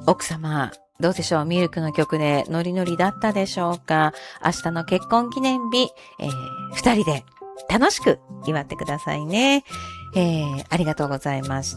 奥様、どうでしょう？ミルクの曲でノリノリだったでしょうか？明日の結婚記念日、二人で楽しく祝ってくださいね。ありがとうございました。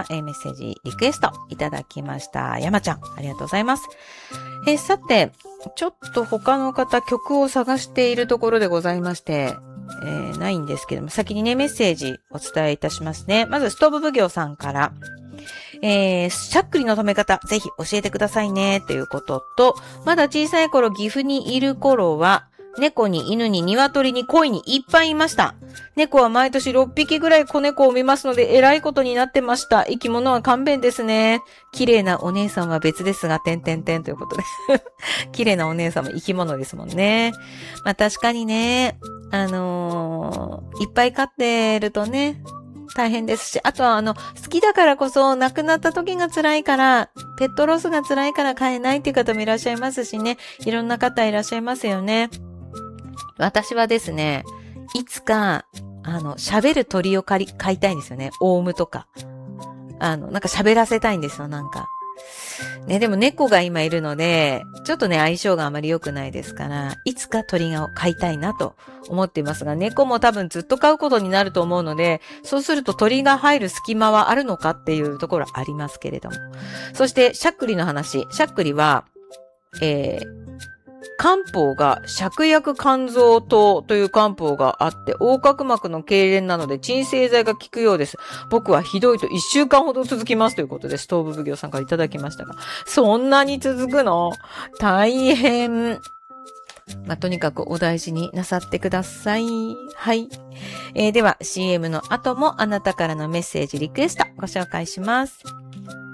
メッセージ、リクエストいただきました。山ちゃん、ありがとうございます。さて、ちょっと他の方曲を探しているところでございまして、ないんですけども、先にね、メッセージお伝えいたしますね。まず、ストーブ奉行さんから、しゃっくりの止め方、ぜひ教えてくださいね、ということと、まだ小さい頃、岐阜にいる頃は、猫に犬に鶏に鯉にいっぱいいました。猫は毎年6匹ぐらい子猫を見ますので、えらいことになってました。生き物は勘弁ですね。綺麗なお姉さんは別ですが、ということで。綺麗なお姉さんも生き物ですもんね。まあ確かにね、いっぱい飼ってるとね、大変ですし、あとは好きだからこそ亡くなった時が辛いから、ペットロスが辛いから飼えないっていう方もいらっしゃいますしね、いろんな方いらっしゃいますよね。私はですね、いつか、喋る鳥を飼いたいんですよね。オウムとか。なんか喋らせたいんですよ、なんか。ね、でも猫が今いるので、ちょっとね、相性があまり良くないですから、いつか鳥を飼いたいなと思っていますが、猫も多分ずっと飼うことになると思うので、そうすると鳥が入る隙間はあるのかっていうところありますけれども。そして、しゃっくりの話。しゃっくりは、漢方が芍薬甘草湯という漢方があって、横隔膜の痙攣なので鎮静剤が効くようです。僕はひどいと1週間ほど続きますということで、ストーブ奉行さんからいただきましたが、そんなに続くの？大変。まあ、とにかくお大事になさってください。はい。では CM の後もあなたからのメッセージリクエストご紹介します。